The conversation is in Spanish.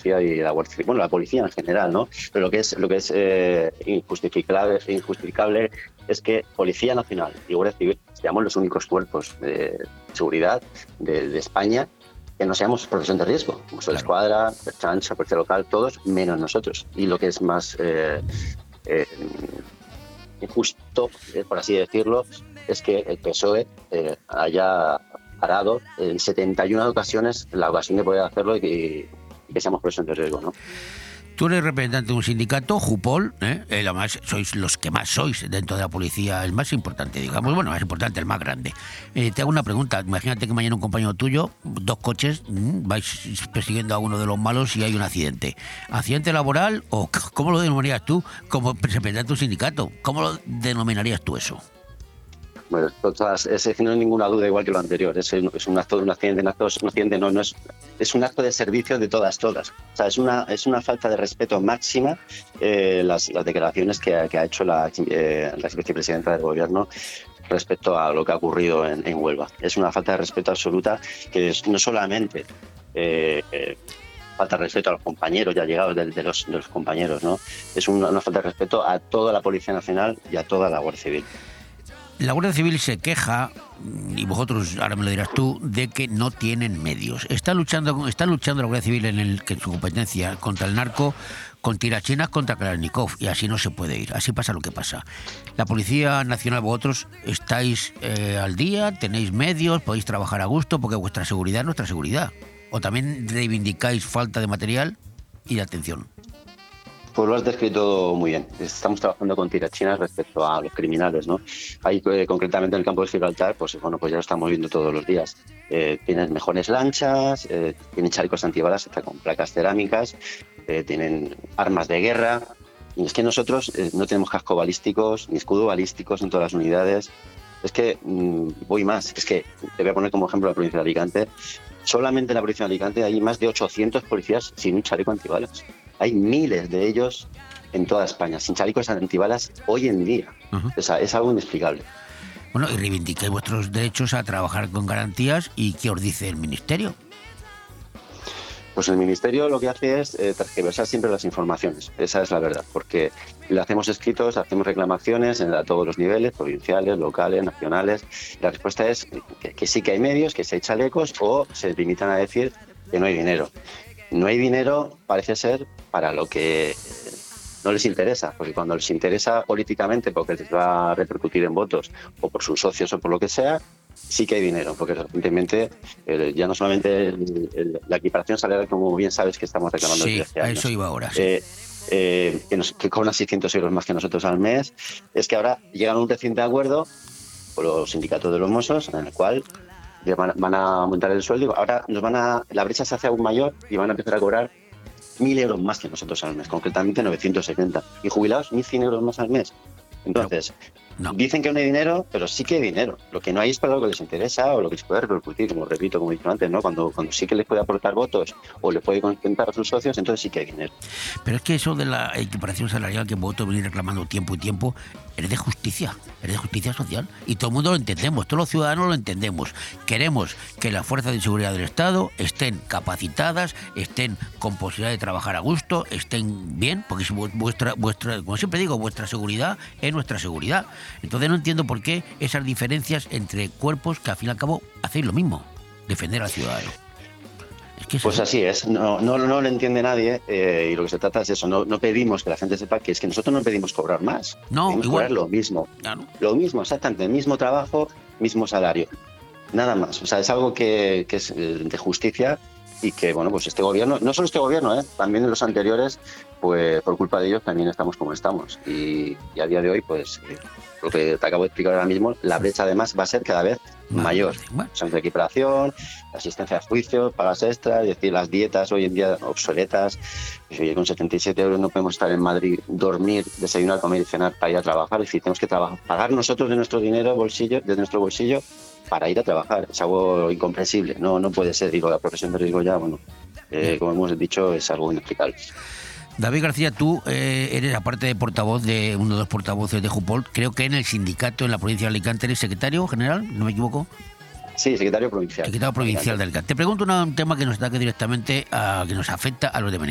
policía y la Guardia Civil, bueno, la policía en general, ¿no? Pero lo que es injustificable es que Policía Nacional y Guardia Civil seamos los únicos cuerpos de seguridad de España que no seamos profesión de riesgo. Mossos d'Esquadra, Ertzaintza, Policía Local, todos menos nosotros. Y lo que es más injusto, por así decirlo, es que el PSOE haya parado en 71 ocasiones la ocasión de poder hacerlo y que seamos profesión de riesgo, ¿no? Tú eres representante de un sindicato, Jupol, además sois los que más sois dentro de la policía, el más importante, digamos, bueno, más importante, el más grande. Te hago una pregunta, imagínate que mañana un compañero tuyo, dos coches, vais persiguiendo a uno de los malos y hay un accidente. ¿Accidente laboral o cómo lo denominarías tú como representante de un sindicato? ¿Cómo lo denominarías tú eso? Bueno, no hay ninguna duda, igual que lo anterior. Es un acto de un accidente, es un acto de servicio de todas. O sea, es una falta de respeto máxima las declaraciones que ha hecho la vicepresidenta del gobierno respecto a lo que ha ocurrido en Huelva. Es una falta de respeto absoluta que no solamente falta de respeto a los compañeros ya llegados de los compañeros, ¿no? Es una falta de respeto a toda la Policía Nacional y a toda la Guardia Civil. La Guardia Civil se queja, y vosotros ahora me lo dirás tú, de que no tienen medios. Está luchando la Guardia Civil en su competencia contra el narco, con tirachinas contra Kalashnikov, y así no se puede ir, así pasa lo que pasa. La Policía Nacional, vosotros estáis al día, tenéis medios, podéis trabajar a gusto, porque vuestra seguridad es nuestra seguridad. O también reivindicáis falta de material y de atención. Pues lo has descrito muy bien. Estamos trabajando con tirachinas respecto a los criminales, ¿no? Ahí concretamente en el campo de Gibraltar, pues bueno, pues ya lo estamos viendo todos los días. Tienen mejores lanchas, tienen chalecos antibalas hasta con placas cerámicas, tienen armas de guerra. Y es que nosotros no tenemos casco balísticos ni escudo balísticos en todas las unidades. Es que voy más. Es que te voy a poner como ejemplo la provincia de Alicante. Solamente en la provincia de Alicante hay más de 800 policías sin un chaleco antibalas. Hay miles de ellos en toda España, sin chalecos antibalas hoy en día. Uh-huh. O sea, es algo inexplicable. Bueno, y reivindicáis vuestros derechos a trabajar con garantías. ¿Y qué os dice el Ministerio? Pues el Ministerio lo que hace es tergiversar siempre las informaciones. Esa es la verdad, porque le hacemos escritos, hacemos reclamaciones a todos los niveles, provinciales, locales, nacionales. La respuesta es que sí que hay medios, que sí hay chalecos, o se limitan a decir que no hay dinero. No hay dinero, parece ser, para lo que no les interesa, porque cuando les interesa políticamente, porque les va a repercutir en votos, o por sus socios o por lo que sea, sí que hay dinero, porque recientemente ya no solamente la equiparación salarial, como bien sabes que estamos reclamando desde hace años. Sí, a eso iba ahora. Sí. Que cobran 600 euros más que nosotros al mes, es que ahora llegan a un reciente acuerdo con los sindicatos de los Mossos, en el cual van a aumentar el sueldo y ahora la brecha se hace aún mayor y van a empezar a cobrar 1.000 euros más que nosotros al mes, concretamente 970. Y jubilados 1.100 euros más al mes. Entonces, dicen que no hay dinero, pero sí que hay dinero. Lo que no hay es para lo que les interesa o lo que les puede repercutir, como repito, como he dicho antes, ¿no? Cuando sí que les puede aportar votos o les puede contentar a sus socios, entonces sí que hay dinero. Pero es que eso de la equiparación salarial que vosotros venís reclamando tiempo y tiempo, es de justicia social. Y todo el mundo lo entendemos, todos los ciudadanos lo entendemos. Queremos que las fuerzas de seguridad del Estado estén capacitadas, estén con posibilidad de trabajar a gusto, estén bien, porque vuestra, como siempre digo, vuestra seguridad es nuestra seguridad. Entonces no entiendo por qué esas diferencias entre cuerpos que al fin y al cabo hacéis lo mismo, defender al ciudadano. Es que pues así es, no lo entiende nadie y lo que se trata es eso, no pedimos que la gente sepa que es que nosotros no pedimos cobrar más, pedimos cobrar lo mismo, lo mismo, exactamente, el mismo trabajo, mismo salario, nada más. O sea, es algo que es de justicia y que, bueno, pues este gobierno, no solo este gobierno, también en los anteriores, pues por culpa de ellos también estamos como estamos. Y a día de hoy, pues lo que te acabo de explicar ahora mismo, la brecha además va a ser cada vez mayor. O sea, de equiparación, asistencia a juicios, pagas extras, es decir, las dietas hoy en día obsoletas. Pues, oye, con 77 euros no podemos estar en Madrid, dormir, desayunar, comer y cenar para ir a trabajar. Es decir, tenemos que pagar nosotros de nuestro dinero, de nuestro bolsillo, para ir a trabajar. Es algo incomprensible, no puede ser. Digo, la profesión de riesgo ya, bueno, como hemos dicho, es algo inexplicable. David García, tú eres, aparte de portavoz de uno de los portavoces de Jupol, creo que en el sindicato en la provincia de Alicante eres secretario general, ¿no me equivoco? Sí, secretario provincial. Secretario provincial de Alicante. Te pregunto un tema que nos ataque directamente, que nos afecta a los de Benito.